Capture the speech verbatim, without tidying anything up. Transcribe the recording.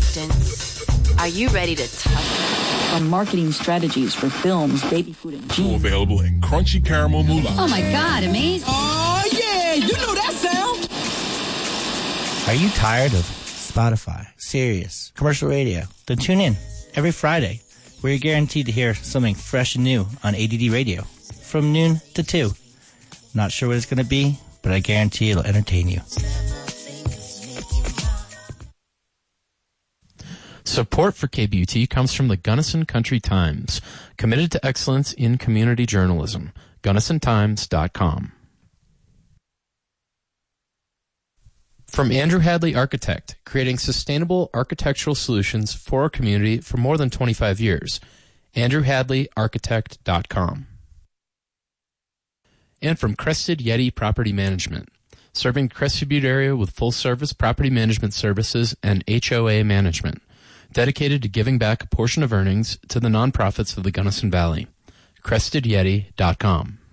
reluctance? Are you ready to touch? From marketing strategies for films, baby food, and jeans. Available in crunchy caramel moolah. Oh my God, amazing. Oh yeah, you know that sound. Are you tired of Spotify, Sirius, commercial radio? Then tune in every Friday, where you're guaranteed to hear something fresh and new on A D D Radio from noon to two. Not sure what it's going to be, but I guarantee it'll entertain you. Support for K B U T comes from the Gunnison Country Times, committed to excellence in community journalism. gunnison times dot com. From Andrew Hadley Architect, creating sustainable architectural solutions for our community for more than twenty-five years. andrew hadley architect dot com. And from Crested Yeti Property Management, serving Crested Butte area with full-service property management services and H O A management, dedicated to giving back a portion of earnings to the nonprofits of the Gunnison Valley. crested yeti dot com.